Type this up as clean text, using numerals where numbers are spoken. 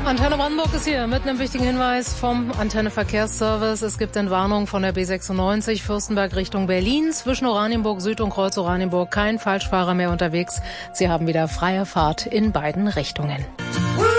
Antenne Brandenburg ist hier mit einem wichtigen Hinweis vom Antenne Verkehrsservice. Es gibt Entwarnung von der B96 Fürstenberg Richtung Berlin. Zwischen Oranienburg Süd und Kreuz Oranienburg kein Falschfahrer mehr unterwegs. Sie haben wieder freie Fahrt in beiden Richtungen.